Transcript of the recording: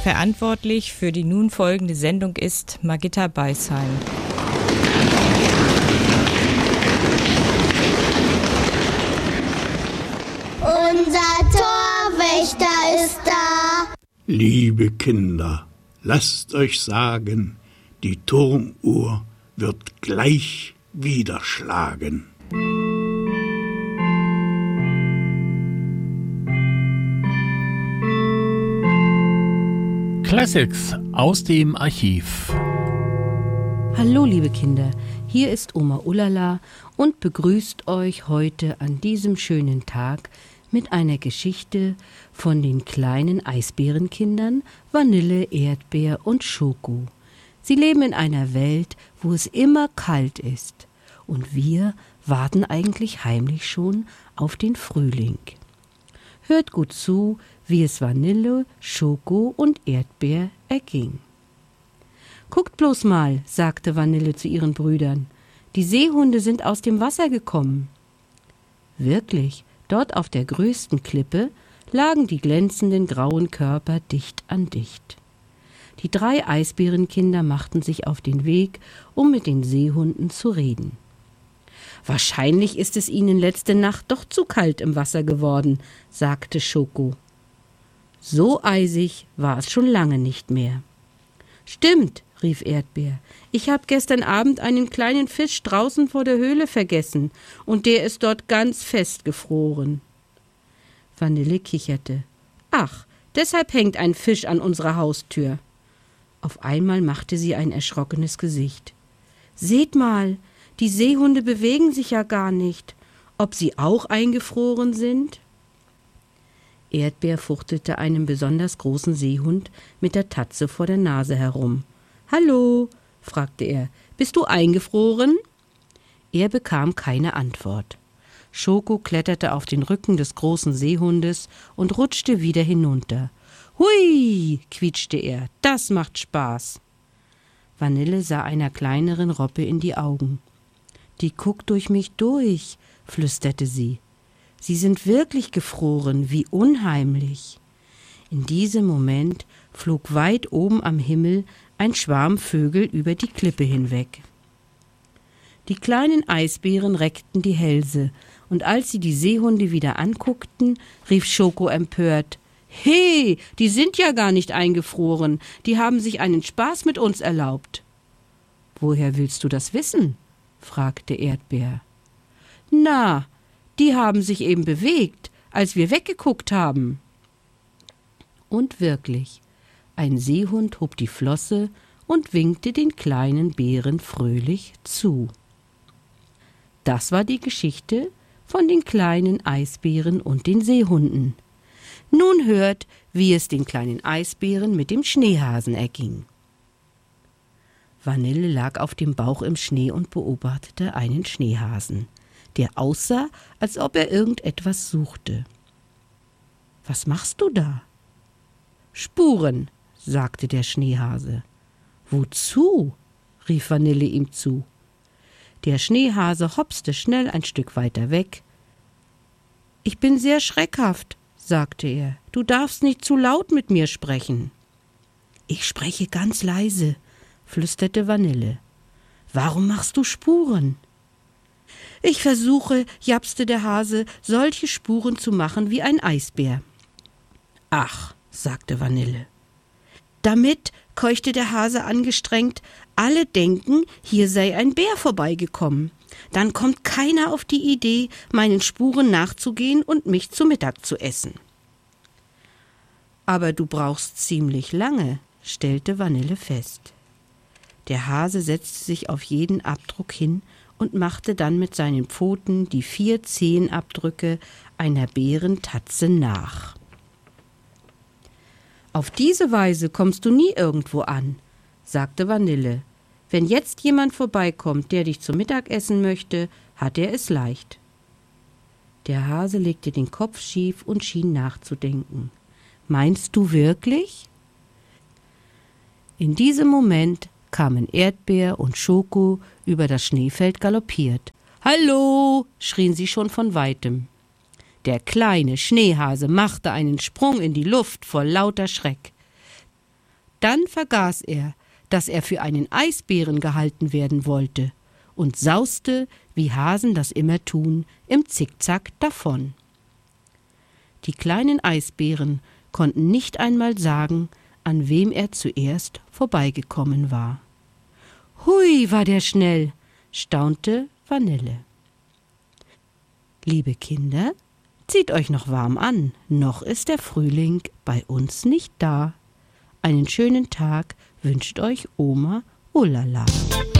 Verantwortlich für die nun folgende Sendung ist Margitta Beisheim. Unser Torwächter ist da. Liebe Kinder, lasst euch sagen, die Turmuhr wird gleich wieder schlagen. Classics aus dem Archiv. Hallo liebe Kinder, hier ist Oma Ullala und begrüßt euch heute an diesem schönen Tag mit einer Geschichte von den kleinen Eisbärenkindern Vanille, Erdbeer und Schoko. Sie leben in einer Welt, wo es immer kalt ist und wir warten eigentlich heimlich schon auf den Frühling. Hört gut zu, wie es Vanille, Schoko und Erdbeer erging. »Guckt bloß mal«, sagte Vanille zu ihren Brüdern, »die Seehunde sind aus dem Wasser gekommen.« Wirklich, dort auf der größten Klippe lagen die glänzenden grauen Körper dicht an dicht. Die 3 Eisbärenkinder machten sich auf den Weg, um mit den Seehunden zu reden. »Wahrscheinlich ist es ihnen letzte Nacht doch zu kalt im Wasser geworden«, sagte Schoko. So eisig war es schon lange nicht mehr. »Stimmt«, rief Erdbeer, »ich habe gestern Abend einen kleinen Fisch draußen vor der Höhle vergessen und der ist dort ganz festgefroren.« Vanille kicherte. »Ach, deshalb hängt ein Fisch an unserer Haustür.« Auf einmal machte sie ein erschrockenes Gesicht. »Seht mal, die Seehunde bewegen sich ja gar nicht. Ob sie auch eingefroren sind?« Erdbeer fuchtelte einem besonders großen Seehund mit der Tatze vor der Nase herum. »Hallo«, fragte er, »bist du eingefroren?« Er bekam keine Antwort. Schoko kletterte auf den Rücken des großen Seehundes und rutschte wieder hinunter. »Hui«, quietschte er, »das macht Spaß.« Vanille sah einer kleineren Robbe in die Augen. »Die guckt durch mich durch«, flüsterte sie. »Sie sind wirklich gefroren, wie unheimlich.« In diesem Moment flog weit oben am Himmel ein Schwarm Vögel über die Klippe hinweg. Die kleinen Eisbären reckten die Hälse, und als sie die Seehunde wieder anguckten, rief Schoko empört, »He, die sind ja gar nicht eingefroren, die haben sich einen Spaß mit uns erlaubt.« »Woher willst du das wissen?« fragte Erdbeer. »Na, die haben sich eben bewegt, als wir weggeguckt haben.« Und wirklich, ein Seehund hob die Flosse und winkte den kleinen Bären fröhlich zu. Das war die Geschichte von den kleinen Eisbären und den Seehunden. Nun hört, wie es den kleinen Eisbären mit dem Schneehasen erging. Vanille lag auf dem Bauch im Schnee und beobachtete einen Schneehasen, der aussah, als ob er irgendetwas suchte. »Was machst du da?« »Spuren«, sagte der Schneehase. »Wozu?« rief Vanille ihm zu. Der Schneehase hopste schnell ein Stück weiter weg. »Ich bin sehr schreckhaft«, sagte er. »Du darfst nicht zu laut mit mir sprechen.« »Ich spreche ganz leise«, flüsterte Vanille. »Warum machst du Spuren?« »Ich versuche«, japste der Hase, »solche Spuren zu machen wie ein Eisbär.« »Ach«, sagte Vanille. »Damit«, keuchte der Hase angestrengt, »alle denken, hier sei ein Bär vorbeigekommen. Dann kommt keiner auf die Idee, meinen Spuren nachzugehen und mich zu Mittag zu essen.« »Aber du brauchst ziemlich lange«, stellte Vanille fest. Der Hase setzte sich auf jeden Abdruck hin und machte dann mit seinen Pfoten die 4 Zehenabdrücke einer Bärentatze nach. »Auf diese Weise kommst du nie irgendwo an«, sagte Vanille. »Wenn jetzt jemand vorbeikommt, der dich zum Mittag essen möchte, hat er es leicht.« Der Hase legte den Kopf schief und schien nachzudenken. »Meinst du wirklich?« In diesem Moment kamen Erdbeer und Schoko über das Schneefeld galoppiert. »Hallo«, schrien sie schon von weitem. Der kleine Schneehase machte einen Sprung in die Luft vor lauter Schreck. Dann vergaß er, dass er für einen Eisbären gehalten werden wollte und sauste, wie Hasen das immer tun, im Zickzack davon. Die kleinen Eisbären konnten nicht einmal sagen, an wem er zuerst vorbeigekommen war. »Hui, war der schnell«, staunte Vanille. Liebe Kinder, zieht euch noch warm an, noch ist der Frühling bei uns nicht da. Einen schönen Tag wünscht euch Oma Ullala.